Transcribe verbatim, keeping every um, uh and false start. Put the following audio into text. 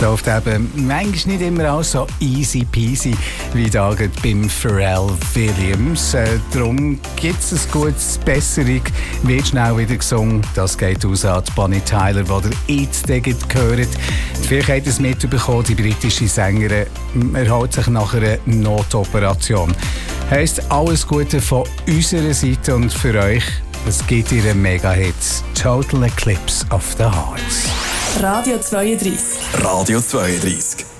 läuft eben manchmal nicht immer alles so easy peasy wie da beim Pharrell Williams. Äh, darum gibt es eine gute Besserung. Wird schnell wieder gesungen. Das geht aus an Bonnie Tyler, die ihr jetzt gehört. Vielleicht habt ihr es mitbekommen, die britische Sängerin erholt sich nach einer Notoperation. Heisst alles Gute von unserer Seite und für euch. Es gibt ihren Mega-Hit Total Eclipse of the Heart. Radio zweiunddreißig. Radio zweiunddreißig.